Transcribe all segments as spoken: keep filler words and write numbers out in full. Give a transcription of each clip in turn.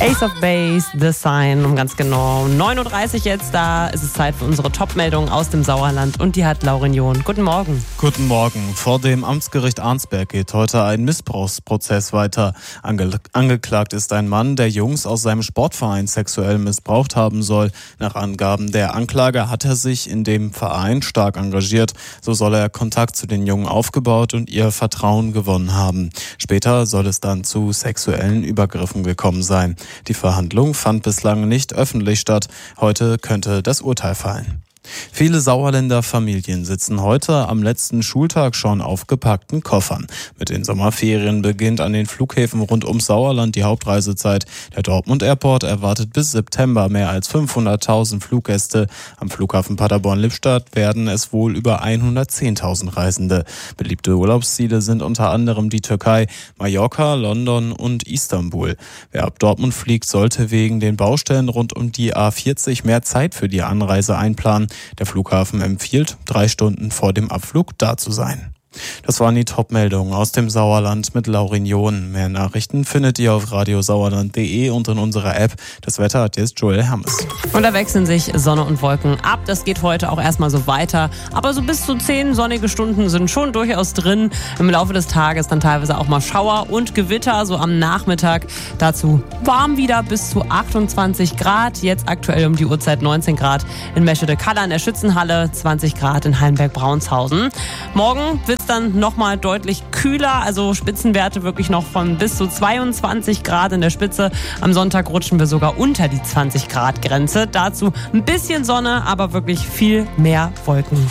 Ace of Base, The Sign, um ganz genau neun Uhr dreißig jetzt. Da ist es Zeit für unsere Top-Meldung aus dem Sauerland und die hat Laurin John. Guten Morgen. Guten Morgen. Vor dem Amtsgericht Arnsberg geht heute ein Missbrauchsprozess weiter. Ange- angeklagt ist ein Mann, der Jungs aus seinem Sportverein sexuell missbraucht haben soll. Nach Angaben der Anklage hat er sich in dem Verein stark engagiert. So soll er Kontakt zu den Jungen aufgebaut und ihr Vertrauen gewonnen haben. Später soll es dann zu sexuellen Übergriffen gekommen sein. Die Verhandlung fand bislang nicht öffentlich statt. Heute könnte das Urteil fallen. Viele Sauerländer Familien sitzen heute am letzten Schultag schon auf gepackten Koffern. Mit den Sommerferien beginnt an den Flughäfen rund ums Sauerland die Hauptreisezeit. Der Dortmund Airport erwartet bis September mehr als fünfhunderttausend Fluggäste. Am Flughafen Paderborn-Lippstadt werden es wohl über hundertzehntausend Reisende. Beliebte Urlaubsziele sind unter anderem die Türkei, Mallorca, London und Istanbul. Wer ab Dortmund fliegt, sollte wegen den Baustellen rund um die A vierzig mehr Zeit für die Anreise einplanen. Der Flughafen empfiehlt, drei Stunden vor dem Abflug da zu sein. Das waren die Top-Meldungen aus dem Sauerland mit Laurin John. Mehr Nachrichten findet ihr auf radiosauerland punkt de und in unserer App. Das Wetter hat jetzt Joel Hermes. Und da wechseln sich Sonne und Wolken ab. Das geht heute auch erstmal so weiter. Aber so bis zu zehn sonnige Stunden sind schon durchaus drin. Im Laufe des Tages dann teilweise auch mal Schauer und Gewitter, so am Nachmittag. Dazu warm wieder bis zu achtundzwanzig Grad. Jetzt aktuell um die Uhrzeit neunzehn Grad in Meschede-Kaller in der Schützenhalle, zwanzig Grad in Heinsberg-Braunshausen. Morgen wird dann nochmal deutlich kühler, also Spitzenwerte wirklich noch von bis zu zweiundzwanzig Grad in der Spitze. Am Sonntag rutschen wir sogar unter die zwanzig Grad Grenze. Dazu ein bisschen Sonne, aber wirklich viel mehr Wolken.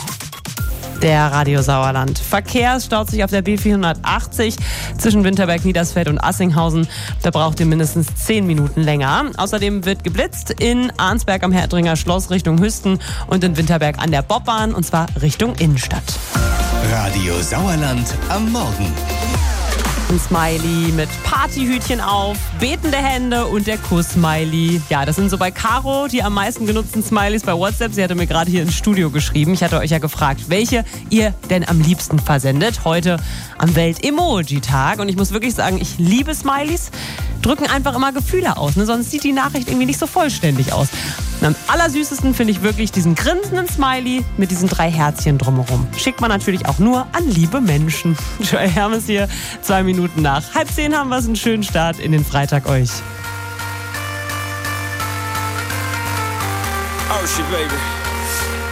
Der Radio Sauerland. Verkehr staut sich auf der B vierhundertachtzig zwischen Winterberg, Niedersfeld und Assinghausen. Da braucht ihr mindestens zehn Minuten länger. Außerdem wird geblitzt in Arnsberg am Herdringer Schloss Richtung Hüsten und in Winterberg an der Bobbahn und zwar Richtung Innenstadt. Radio Sauerland am Morgen. Ein Smiley mit Partyhütchen auf, betende Hände und der Kuss-Smiley. Ja, das sind so bei Caro die am meisten genutzten Smileys bei WhatsApp. Sie hatte mir gerade hier ins Studio geschrieben. Ich hatte euch ja gefragt, welche ihr denn am liebsten versendet. Heute am Welt-Emoji-Tag. Und ich muss wirklich sagen, ich liebe Smileys. Drücken einfach immer Gefühle aus, ne? Sonst sieht die Nachricht irgendwie nicht so vollständig aus. Und am allersüßesten finde ich wirklich diesen grinsenden Smiley mit diesen drei Herzchen drumherum. Schickt man natürlich auch nur an liebe Menschen. Joel Hermes hier, zwei Minuten nach halb zehn haben wir es, einen schönen Start in den Freitag euch. Oh shit, baby.